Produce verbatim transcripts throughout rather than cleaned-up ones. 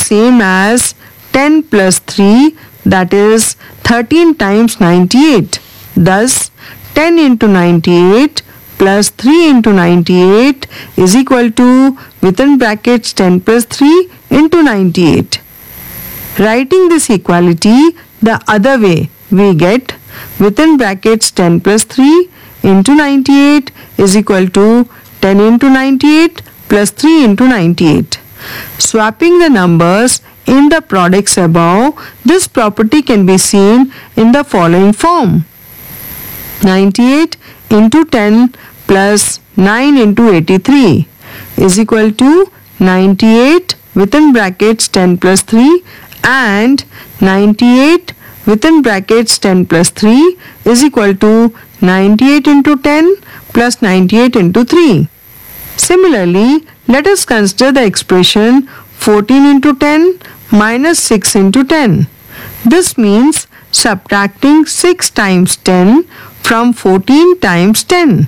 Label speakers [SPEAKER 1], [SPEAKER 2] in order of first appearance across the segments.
[SPEAKER 1] same as ten plus three, that is thirteen times ninety-eight. Thus, ten into ninety-eight plus three into ninety-eight is equal to within brackets ten plus three into ninety-eight. Writing this equality the other way, we get within brackets ten plus three into ninety-eight is equal to ten into ninety-eight plus three into ninety-eight. Swapping the numbers in the products above, this property can be seen in the following form. ninety-eight into ten plus nine into eighty-three is equal to ninety-eight within brackets ten plus three and ninety-eight within brackets ten plus three is equal to ninety-eight into ten plus ninety-eight into three. Similarly, let us consider the expression fourteen into ten minus six into ten. This means subtracting six times ten from fourteen times ten.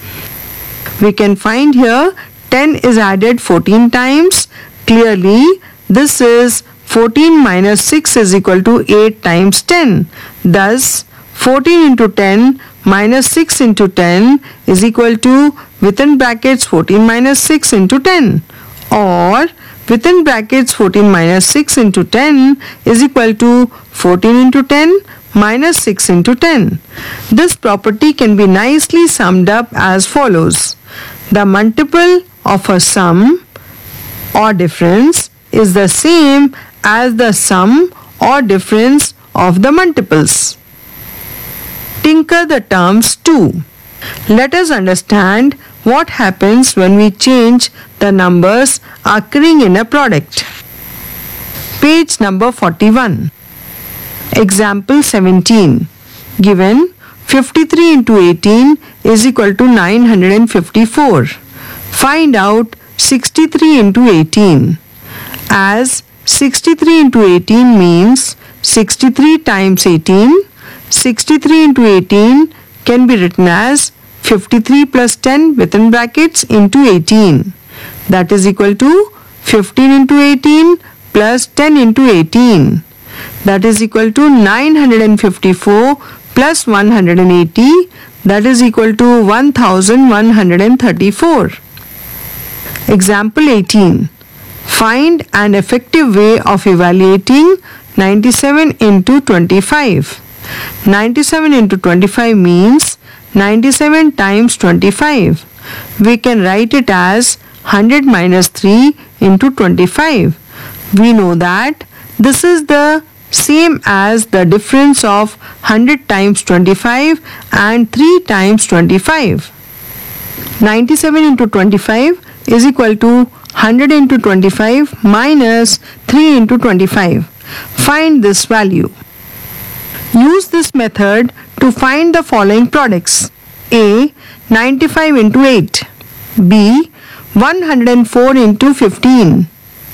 [SPEAKER 1] We can find here ten is added fourteen times. Clearly, this is fourteen minus six is equal to eight times ten. Thus, fourteen into ten minus six into ten is equal to within brackets fourteen minus six into ten, or within brackets fourteen minus six into ten is equal to fourteen into ten minus six into ten. This property can be nicely summed up as follows. The multiple of a sum or difference is the same as the sum or difference of the multiples. Tinker the terms too. Let us understand what happens when we change the numbers occurring in a product. Page number forty-one. Example seventeen. Given fifty-three into eighteen is equal to nine hundred fifty-four. Find out sixty-three into eighteen. As sixty-three into eighteen means sixty-three times eighteen, sixty-three into eighteen can be written as fifty-three plus ten within brackets into eighteen. That is equal to fifteen into eighteen plus ten into eighteen. That is equal to nine hundred fifty-four plus one hundred eighty. That is equal to one thousand one hundred thirty-four. Example eighteen. Find an effective way of evaluating ninety-seven into twenty-five. ninety-seven into twenty-five means ninety-seven times twenty-five. We can write it as one hundred minus three into twenty-five. We know that this is the same as the difference of one hundred times twenty-five and three times twenty-five. ninety-seven into twenty-five is equal to one hundred into twenty-five minus three into twenty-five. Find this value. Use this method to find the following products. A. ninety-five into eight. B. one hundred four into fifteen.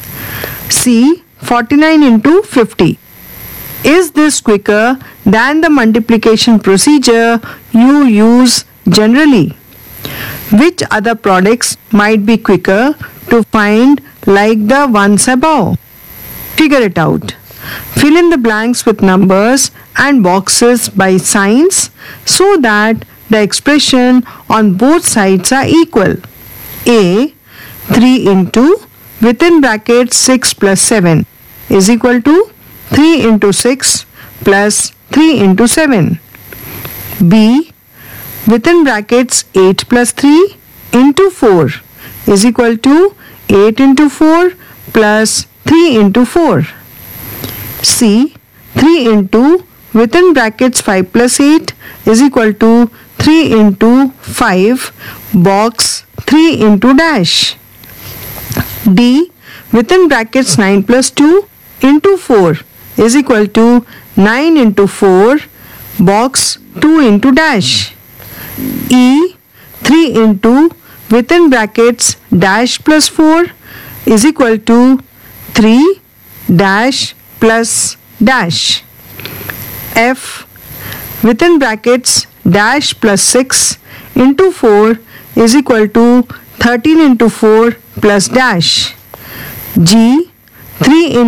[SPEAKER 1] C. forty-nine into fifty. Is this quicker than the multiplication procedure you use generally? Which other products might be quicker to find like the ones above? Figure it out. Fill in the blanks with numbers and boxes by signs so that the expression on both sides are equal. A. three into within brackets six plus seven is equal to three into six plus three into seven. B. Within brackets eight plus three into four is equal to eight into four plus three into four. C. three into within brackets five plus eight is equal to three into five box three into dash. D. Within brackets nine plus two into four is equal to nine into four box two into dash. E. three into within brackets dash plus four is equal to three dash plus dash. F. Within brackets dash plus six into four is equal to thirteen into four plus dash. G. three into